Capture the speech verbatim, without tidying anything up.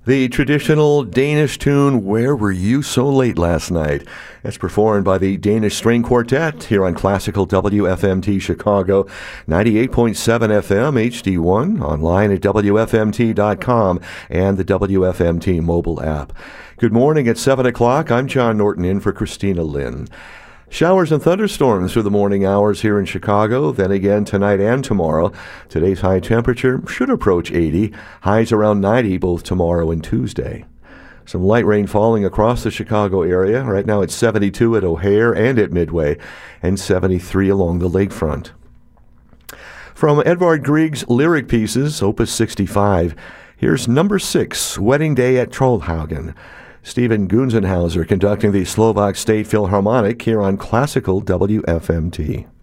The traditional Danish tune, Where Were You So Late Last Night? It's performed by the Danish String Quartet here on Classical W F M T Chicago, ninety-eight point seven F M, H D one, online at W F M T dot com and the W F M T mobile app. Good morning at seven o'clock. I'm John Norton in for Christina Lynn. Showers and thunderstorms through the morning hours here in Chicago, then again tonight and tomorrow. Today's high temperature should approach eighty, highs around ninety both tomorrow and Tuesday. Some light rain falling across the Chicago area. Right now it's seventy-two at O'Hare and at Midway, and seventy-three along the lakefront. From Edvard Grieg's lyric pieces, Opus sixty-five, here's number six, Wedding Day at Trollhagen. Stephen Gunzenhauser conducting the Slovak State Philharmonic here on Classical W F M T.